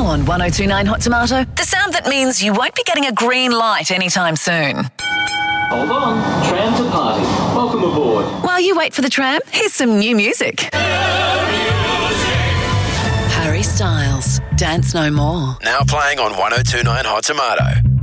on 1029 Hot Tomato, the sound that means you won't be getting a green light anytime soon. Hold on, tram to party. Welcome aboard. While you wait for the tram, here's some new music. Harry Styles, Dance No More. Now playing on 1029 Hot Tomato.